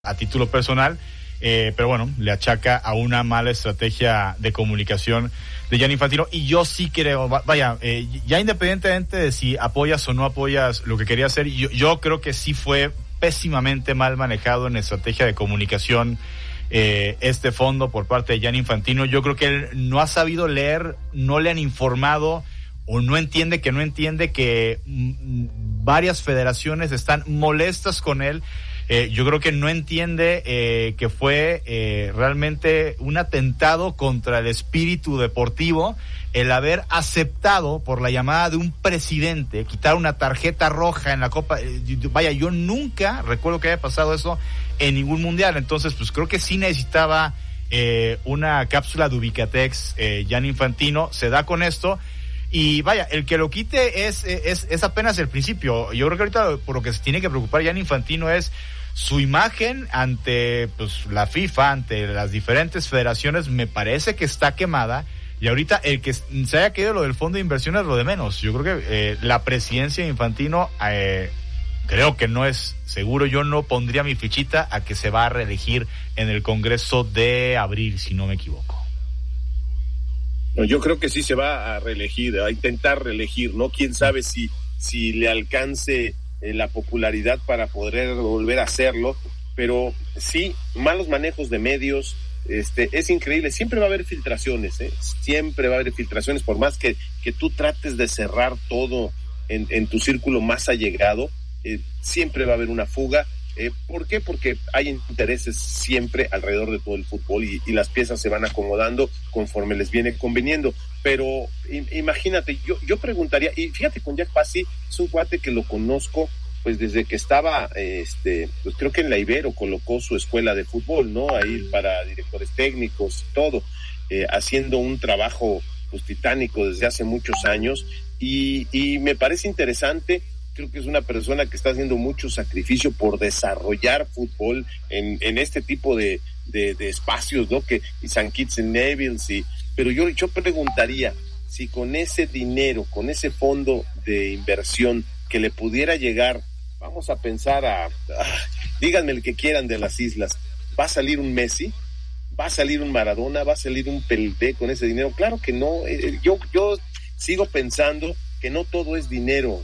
a título personal, pero bueno, le achaca a una mala estrategia de comunicación de Gianni Infantino. Y yo sí creo, ya independientemente de si apoyas o no apoyas lo que quería hacer, yo creo que sí fue pésimamente mal manejado en estrategia de comunicación este fondo por parte de Gianni Infantino. Yo creo que él no ha sabido leer, no le han informado o no entiende que varias federaciones están molestas con él. Yo creo que no entiende que fue realmente un atentado contra el espíritu deportivo el haber aceptado por la llamada de un presidente quitar una tarjeta roja en la Copa. Yo nunca recuerdo que haya pasado eso en ningún mundial. Entonces, pues creo que sí necesitaba una cápsula de Ubicatex. Gianni Infantino se da con esto. Y el que lo quite es apenas el principio. Yo creo que ahorita por lo que se tiene que preocupar Gianni Infantino es su imagen ante la FIFA, ante las diferentes federaciones. Me parece que está quemada, y ahorita el que se haya quedado lo del fondo de inversión es lo de menos. Yo creo que la presidencia de Infantino creo que no es seguro. Yo no pondría mi fichita a que se va a reelegir en el Congreso de abril, si no me equivoco. No, yo creo que sí se va a reelegir, a intentar reelegir, ¿no? Quién sabe si le alcance la popularidad para poder volver a hacerlo, pero sí, malos manejos de medios, es increíble. Siempre va a haber filtraciones, siempre va a haber filtraciones, por más que tú trates de cerrar todo en tu círculo más allegado, siempre va a haber una fuga. ¿Por qué? Porque hay intereses siempre alrededor de todo el fútbol y las piezas se van acomodando conforme les viene conveniendo. Pero imagínate, yo preguntaría, y fíjate, con Jack Pazzi es un cuate que lo conozco pues desde que estaba, pues creo que en la Ibero colocó su escuela de fútbol, ¿no? Ahí para directores técnicos y todo, haciendo un trabajo pues titánico desde hace muchos años, y me parece interesante. Creo que es una persona que está haciendo mucho sacrificio por desarrollar fútbol en este tipo de espacios, ¿no? Que St. Kitts and Nevis, pero yo preguntaría si con ese dinero, con ese fondo de inversión que le pudiera llegar, vamos a pensar díganme el que quieran de las islas, ¿va a salir un Messi? ¿Va a salir un Maradona? ¿Va a salir un Pelé con ese dinero? Claro que no. Yo sigo pensando que no todo es dinero,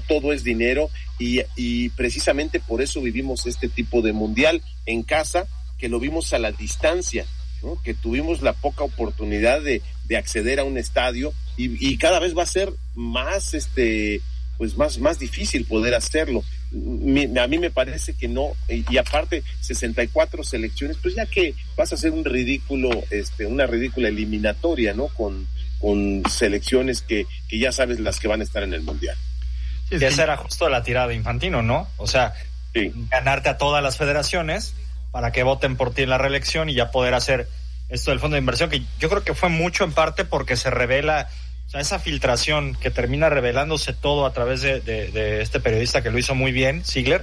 y precisamente por eso vivimos este tipo de mundial en casa, que lo vimos a la distancia, ¿no? Que tuvimos la poca oportunidad de acceder a un estadio, y cada vez va a ser más más difícil poder hacerlo. A mí me parece que no, y aparte 64 selecciones, pues ya que vas a hacer un ridículo, una ridícula eliminatoria, ¿no? Con selecciones que ya sabes las que van a estar en el mundial. Y esa era justo la tirada de Infantino, ¿no? O sea, sí, ganarte a todas las federaciones para que voten por ti en la reelección y ya poder hacer esto del fondo de inversión, que yo creo que fue mucho en parte porque se revela, o sea, esa filtración que termina revelándose todo a través de este periodista que lo hizo muy bien, Ziegler.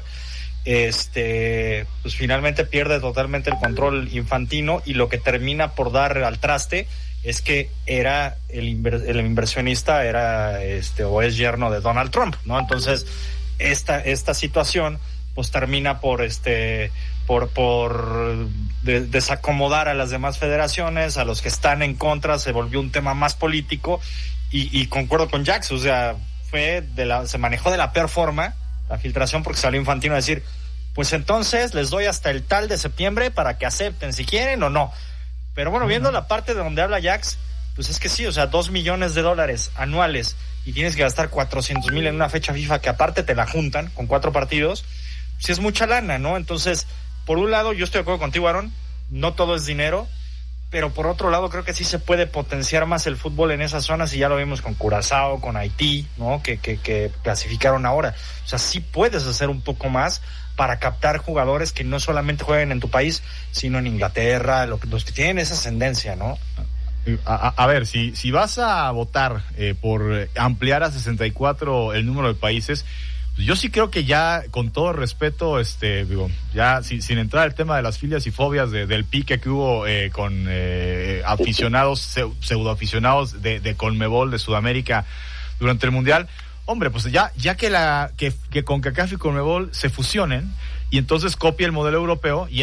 Pues finalmente pierde totalmente el control Infantino, y lo que termina por dar al traste es que era el inversionista era o es yerno de Donald Trump, ¿no? Entonces esta situación pues termina por desacomodar a las demás federaciones, a los que están en contra. Se volvió un tema más político, y concuerdo con Jax, o sea, se manejó de la peor forma la filtración, porque salió Infantino a decir, pues entonces les doy hasta el tal de septiembre para que acepten si quieren o no. Pero bueno, viendo la parte de donde habla Jax, pues es que sí, o sea, $2 millones anuales, y tienes que gastar 400,000 en una fecha FIFA que aparte te la juntan con 4 partidos, pues es mucha lana, ¿no? Entonces, por un lado, yo estoy de acuerdo contigo, Aaron, no todo es dinero, pero por otro lado creo que sí se puede potenciar más el fútbol en esas zonas, y ya lo vimos con Curazao, con Haití, ¿no? Que clasificaron ahora. O sea, sí puedes hacer un poco más para captar jugadores que no solamente jueguen en tu país, sino en Inglaterra, los que tienen esa ascendencia, ¿no? A ver, si vas a votar por ampliar a 64 el número de países, pues yo sí creo que ya, con todo respeto, ya sin entrar al tema de las filias y fobias del pique que hubo con aficionados, pseudoaficionados de Conmebol, de Sudamérica, durante el Mundial. Hombre, pues ya que CONCACAF y Conmebol se fusionen, y entonces copia el modelo europeo y